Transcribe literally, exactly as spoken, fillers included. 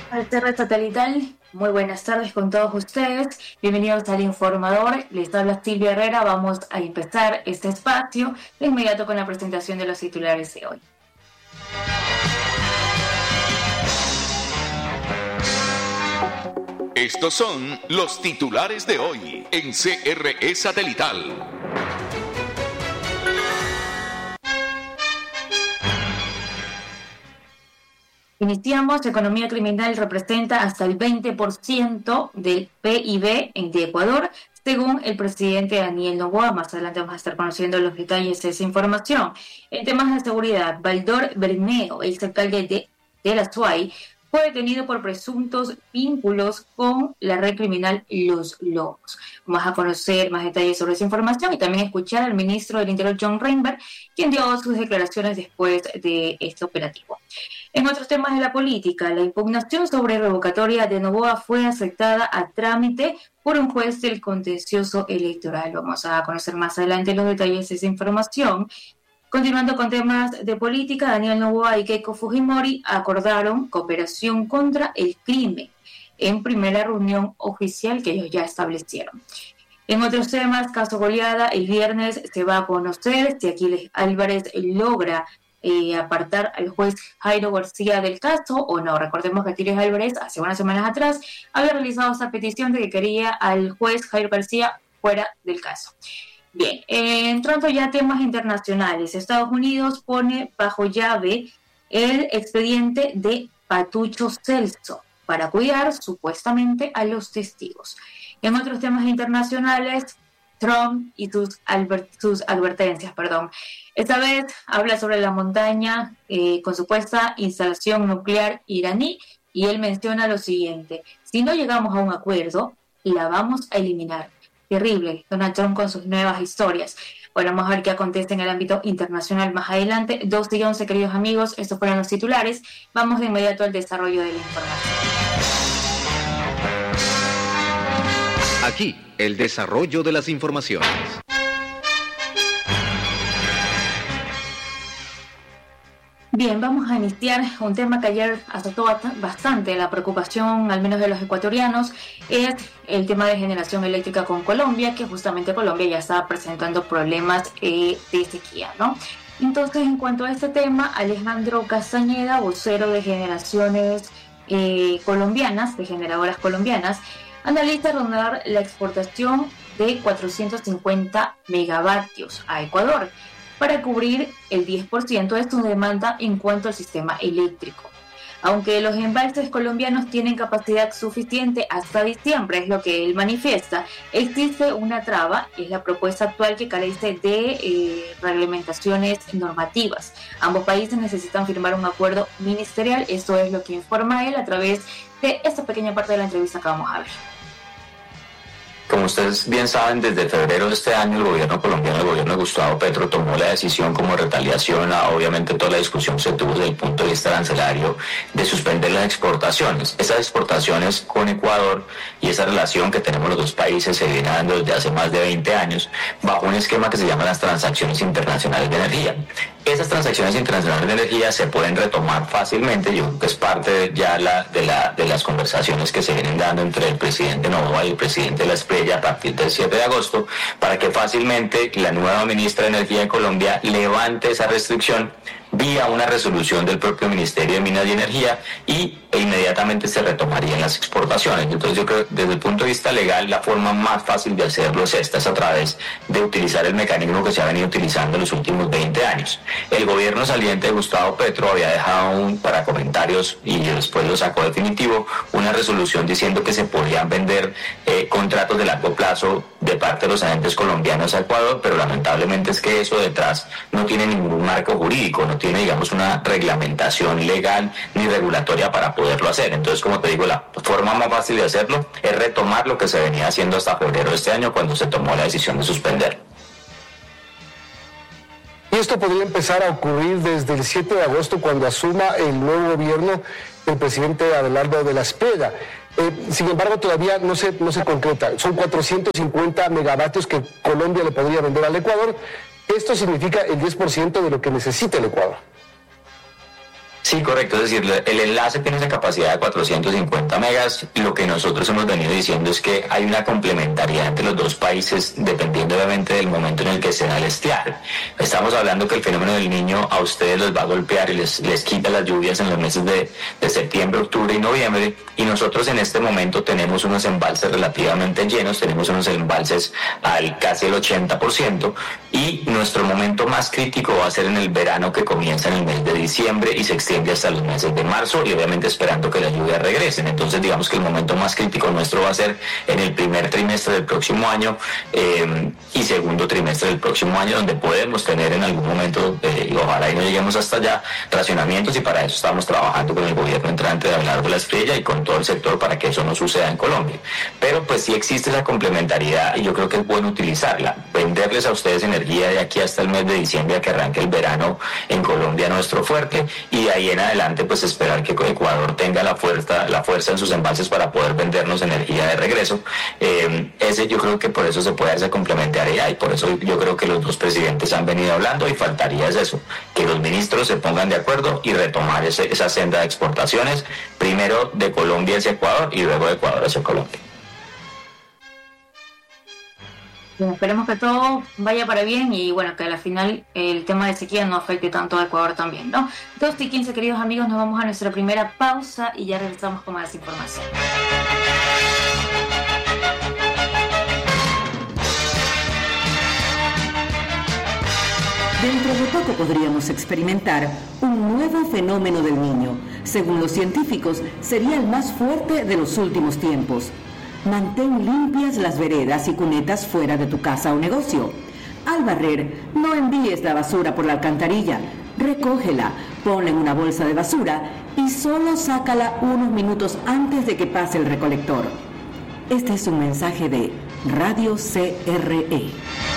Alterra Satelital, muy buenas tardes con todos ustedes, bienvenidos al Informador, les habla Silvia Herrera, vamos a empezar este espacio de inmediato con la presentación de los titulares de hoy. Estos son los titulares de hoy en C R E Satelital. Iniciamos, economía criminal representa hasta el veinte por ciento del P I B de Ecuador, según el presidente Daniel Noboa. Más adelante vamos a estar conociendo los detalles de esa información. En temas de seguridad, Baldor Bermeo, ex alcalde de, de la S U A Y, fue detenido por presuntos vínculos con la red criminal Los Lobos. Vamos a conocer más detalles sobre esa información y también escuchar al ministro del Interior, John Reinberg, quien dio sus declaraciones después de este operativo. En otros temas de la política, la impugnación sobre revocatoria de Noboa fue aceptada a trámite por un juez del contencioso electoral. Vamos a conocer más adelante los detalles de esa información. Continuando con temas de política, Daniel Noboa y Keiko Fujimori acordaron cooperación contra el crimen en primera reunión oficial que ellos ya establecieron. En otros temas, caso goleada, el viernes se va a conocer si Aquiles Álvarez logra eh, apartar al juez Jairo García del caso o no. Recordemos que Aquiles Álvarez hace unas semanas atrás había realizado esa petición de que quería al juez Jairo García fuera del caso. Bien, eh, entrando ya a temas internacionales, Estados Unidos pone bajo llave el expediente de Patucho Celso para cuidar supuestamente a los testigos. En otros temas internacionales, Trump y sus, adver- sus advertencias, perdón. Esta vez habla sobre la montaña eh, con supuesta instalación nuclear iraní y él menciona lo siguiente: si no llegamos a un acuerdo, la vamos a eliminar. Terrible, Donald Trump con sus nuevas historias. Bueno, vamos a ver qué acontece en el ámbito internacional más adelante. dos y once, queridos amigos, estos fueron los titulares. Vamos de inmediato al desarrollo de la información. Aquí, el desarrollo de las informaciones. Bien, vamos a iniciar un tema que ayer azotó bastante la preocupación, al menos de los ecuatorianos, es el tema de generación eléctrica con Colombia, que justamente Colombia ya está presentando problemas eh, de sequía, ¿no? Entonces, en cuanto a este tema, Alejandro Castañeda, vocero de generaciones eh, colombianas, de generadoras colombianas, analiza rondar la exportación de cuatrocientos cincuenta megavatios a Ecuador, para cubrir el diez por ciento de su demanda en cuanto al sistema eléctrico. Aunque los embalses colombianos tienen capacidad suficiente hasta diciembre, es lo que él manifiesta, existe una traba, es la propuesta actual que carece de eh, reglamentaciones normativas. Ambos países necesitan firmar un acuerdo ministerial, eso es lo que informa él a través de esta pequeña parte de la entrevista que vamos a ver. Como ustedes bien saben, desde febrero de este año el gobierno colombiano, el gobierno de Gustavo Petro, tomó la decisión como retaliación a, obviamente, toda la discusión se tuvo desde el punto de vista arancelario de suspender las exportaciones. Esas exportaciones con Ecuador y esa relación que tenemos los dos países se viene dando desde hace más de veinte años bajo un esquema que se llama las transacciones internacionales de energía. Esas transacciones internacionales de energía se pueden retomar fácilmente, yo creo que es parte de, ya la, de, la, de las conversaciones que se vienen dando entre el presidente Noboa y el presidente de la Espriella a partir del siete de agosto, para que fácilmente la nueva ministra de Energía de Colombia levante esa restricción vía una resolución del propio Ministerio de Minas y Energía y e inmediatamente se retomarían las exportaciones. Entonces yo creo que desde el punto de vista legal la forma más fácil de hacerlo es esta, es a través de utilizar el mecanismo que se ha venido utilizando en los últimos veinte años. El gobierno saliente de Gustavo Petro había dejado un, para comentarios y después lo sacó definitivo, una resolución diciendo que se podían vender eh, contratos de largo plazo de parte de los agentes colombianos a Ecuador, pero lamentablemente es que eso detrás no tiene ningún marco jurídico, no tiene, digamos, una reglamentación legal ni regulatoria para poderlo hacer. Entonces, como te digo, la forma más fácil de hacerlo es retomar lo que se venía haciendo hasta febrero de este año, cuando se tomó la decisión de suspender. Y esto podría empezar a ocurrir desde el siete de agosto, cuando asuma el nuevo gobierno del presidente Abelardo de la Espriella. Eh, sin embargo, todavía no se, no se concreta. Son cuatrocientos cincuenta megavatios que Colombia le podría vender al Ecuador. Esto significa el diez por ciento de lo que necesita el Ecuador. Sí, correcto, es decir, el enlace tiene esa capacidad de cuatrocientos cincuenta megas. Lo que nosotros hemos venido diciendo es que hay una complementariedad entre los dos países dependiendo obviamente del momento en el que se da el estiaje. Estamos hablando que el fenómeno del Niño a ustedes les va a golpear y les, les quita las lluvias en los meses de, de septiembre, octubre y noviembre, y nosotros en este momento tenemos unos embalses relativamente llenos, tenemos unos embalses al casi el ochenta por ciento, y nuestro momento más crítico va a ser en el verano, que comienza en el mes de diciembre y se extiende hasta los meses de marzo, y obviamente esperando que las lluvias regresen. Entonces digamos que el momento más crítico nuestro va a ser en el primer trimestre del próximo año eh, y segundo trimestre del próximo año, donde podemos tener en algún momento, eh, y ojalá y no lleguemos hasta allá, racionamientos, y para eso estamos trabajando con el gobierno entrante de Abelardo de la Espriella y con todo el sector para que eso no suceda en Colombia. Pero pues sí existe esa complementariedad y yo creo que es bueno utilizarla, venderles a ustedes energía de aquí hasta el mes de diciembre, a que arranque el verano en Colombia nuestro fuerte, y de ahí en adelante pues esperar que Ecuador tenga la fuerza, la fuerza en sus embalses para poder vendernos energía de regreso. Eh, ese yo creo que por eso se puede dar esa complementariedad, y por eso yo creo que los dos presidentes han venido hablando, y faltaría es eso, que los ministros se pongan de acuerdo y retomar ese, esa senda de exportaciones, primero de Colombia hacia Ecuador y luego de Ecuador hacia Colombia. Bueno, esperemos que todo vaya para bien y bueno, que a la final el tema de sequía no afecte tanto a Ecuador también, ¿no? dos y quince, queridos amigos, nos vamos a nuestra primera pausa y ya regresamos con más información. Dentro de poco podríamos experimentar un nuevo fenómeno del Niño. Según los científicos, sería el más fuerte de los últimos tiempos. Mantén limpias las veredas y cunetas fuera de tu casa o negocio. Al barrer, no envíes la basura por la alcantarilla. Recógela, ponla en una bolsa de basura y solo sácala unos minutos antes de que pase el recolector. Este es un mensaje de Radio C R E.